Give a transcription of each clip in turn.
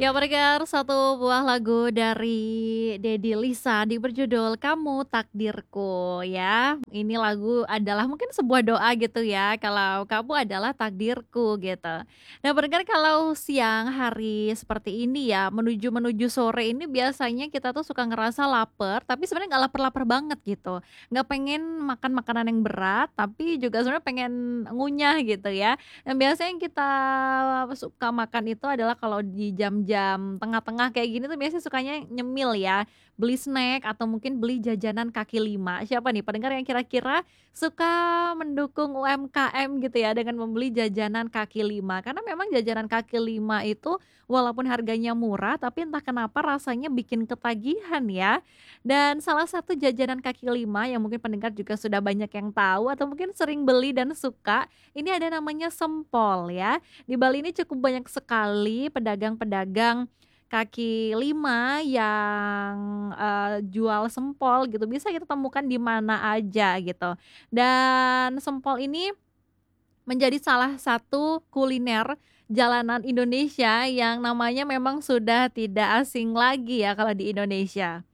Ya, pendengar, satu buah lagu dari Dedi Lisadi berjudul Kamu Takdirku ya. Ini lagu adalah mungkin sebuah doa gitu ya, kalau kamu adalah takdirku gitu. Nah, pendengar, kalau siang hari seperti ini ya, menuju menuju sore ini biasanya kita tuh suka ngerasa lapar, tapi sebenarnya nggak lapar-lapar banget gitu. Nggak pengen makan makanan yang berat, tapi juga sebenarnya pengen ngunyah gitu ya. Yang biasanya yang kita suka makan itu adalah kalau di jam-jam tengah-tengah kayak gini tuh biasanya sukanya nyemil ya, beli snack atau mungkin beli jajanan kaki lima. Siapa nih pendengar yang kira-kira suka mendukung UMKM gitu ya dengan membeli jajanan kaki lima? Karena memang jajanan kaki lima itu walaupun harganya murah tapi entah kenapa rasanya bikin ketagihan ya. Dan salah satu jajanan kaki lima yang mungkin pendengar juga sudah banyak yang tahu atau mungkin sering beli dan suka, ini ada namanya sempol ya. Di Bali ini cukup banyak sekali pedagang-pedagang kaki lima yang, jual sempol gitu, bisa kita temukan di mana aja gitu. Dan sempol ini menjadi salah satu kuliner jalanan Indonesia yang namanya memang sudah tidak asing lagi ya kalau di Indonesia.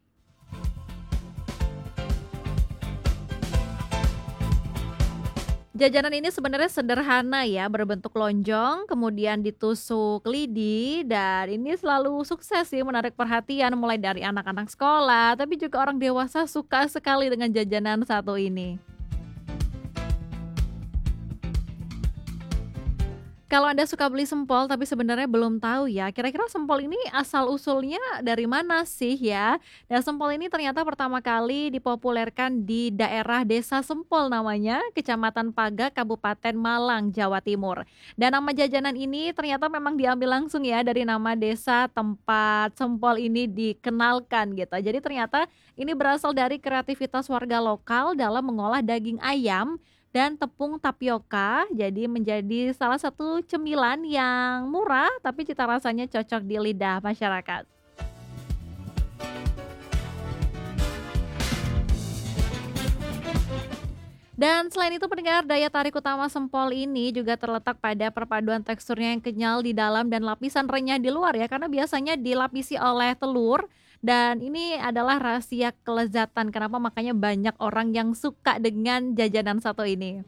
Jajanan ini sebenarnya sederhana ya, berbentuk lonjong, kemudian ditusuk lidi, dan ini selalu sukses sih menarik perhatian mulai dari anak-anak sekolah, tapi juga orang dewasa suka sekali dengan jajanan satu ini. Kalau Anda suka beli sempol tapi sebenarnya belum tahu ya, kira-kira sempol ini asal-usulnya dari mana sih ya? Dan sempol ini ternyata pertama kali dipopulerkan di daerah Desa Sempol namanya, Kecamatan Paga, Kabupaten Malang, Jawa Timur. Dan nama jajanan ini ternyata memang diambil langsung ya dari nama desa tempat sempol ini dikenalkan gitu. Jadi ternyata ini berasal dari kreativitas warga lokal dalam mengolah daging ayam dan tepung tapioka, jadi menjadi salah satu cemilan yang murah tapi cita rasanya cocok di lidah masyarakat. Dan selain itu pendengar, daya tarik utama sempol ini juga terletak pada perpaduan teksturnya yang kenyal di dalam dan lapisan renyah di luar ya, karena biasanya dilapisi oleh telur dan ini adalah rahasia kelezatan kenapa makanya banyak orang yang suka dengan jajanan satu ini.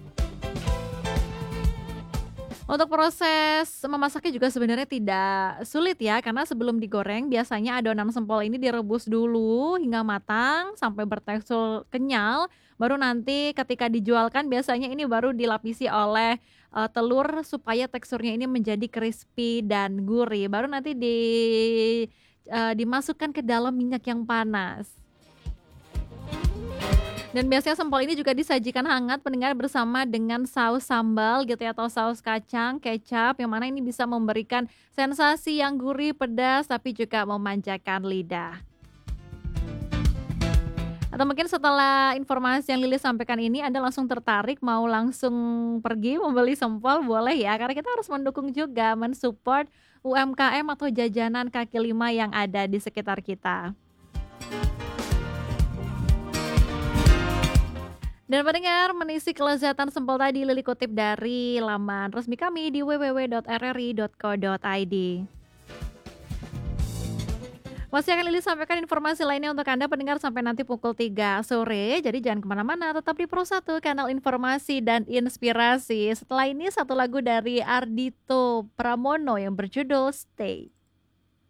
Untuk proses memasaknya juga sebenarnya tidak sulit ya, karena sebelum digoreng biasanya adonan sempol ini direbus dulu hingga matang sampai bertekstur kenyal, baru nanti ketika dijualkan biasanya ini baru dilapisi oleh, telur supaya teksturnya ini menjadi crispy dan gurih, baru nanti dimasukkan ke dalam minyak yang panas. Dan biasanya sempol ini juga disajikan hangat pendengar bersama dengan saus sambal gitu ya atau saus kacang, kecap yang mana ini bisa memberikan sensasi yang gurih, pedas tapi juga memanjakan lidah. Atau mungkin setelah informasi yang Lilis sampaikan ini Anda langsung tertarik mau langsung pergi membeli sempol boleh ya karena kita harus mendukung juga mensupport UMKM atau jajanan kaki lima yang ada di sekitar kita. Dan pendengar, menisi kelezatan sempol tadi Lili kutip dari laman resmi kami di www.rri.co.id. Masih akan Lili sampaikan informasi lainnya untuk Anda pendengar sampai nanti pukul 3 sore. Jadi jangan kemana-mana, tetap di Pro 1, kanal informasi dan inspirasi. Setelah ini satu lagu dari Ardito Pramono yang berjudul Stay.